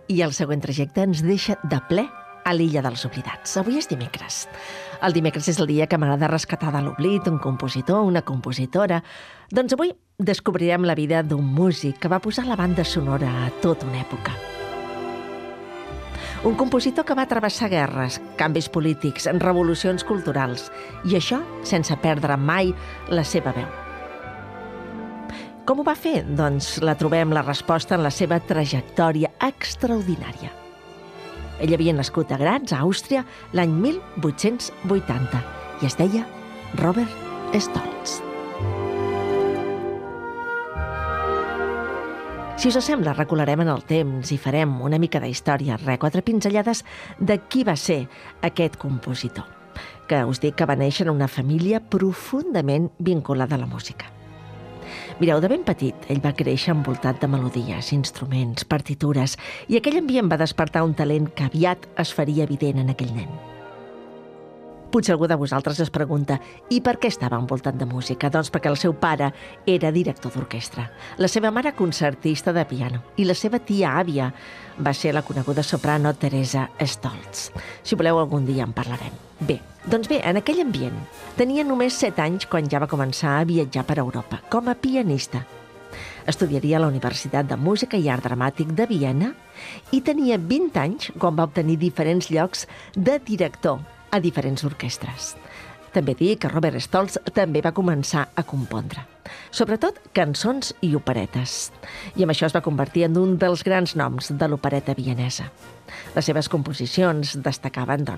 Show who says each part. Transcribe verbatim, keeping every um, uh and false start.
Speaker 1: I el següent trajecte ens deixa de ple a l'Illa dels Oblidats. Avui és dimecres. El dimecres és el dia que m'agrada rescatar de l'oblit un compositor, una compositora. Doncs avui descobrirem la vida d'un músic que va posar la banda sonora a tota una època. Un compositor que va travessar guerres, canvis polítics, revolucions culturals, i això sense perdre mai la seva veu. Com ho va fer? Doncs la trobem la resposta en la seva trajectòria extraordinària. Ell havia nascut a Graz, a Àustria, l'any mil vuit-cents vuitanta, i es deia Robert Stolz. Si us sembla, recularem en el temps i farem una mica d'història, re, quatre pinzellades de qui va ser aquest compositor, que us dic que va néixer en una família profundament vinculada a la música. Mireu, de ben petit, ell va créixer envoltat de melodies, instruments, partitures, i aquell ambient va despertar un talent que aviat es faria evident en aquell nen. Potser algú de vosaltres es pregunta i per què estava envoltat de música? Doncs perquè el seu pare era director d'orquestra, la seva mare concertista de piano i la seva tia àvia va ser la coneguda soprano Teresa Stolz. Si voleu, algun dia en parlarem. Bé, doncs bé, en aquell ambient tenia només set anys quan ja va començar a viatjar per Europa, com a pianista. Estudiaria a la Universitat de Música i Art Dramàtic de Viena i tenia vint anys quan va obtenir diferents llocs de director a diferents orquestres. També dic que Robert Stolz també va començar a compondre, sobretot cançons i operetes, i amb això es va convertir en un dels grans noms de l'opereta vienesa. Les seves composicions destacaven, doncs,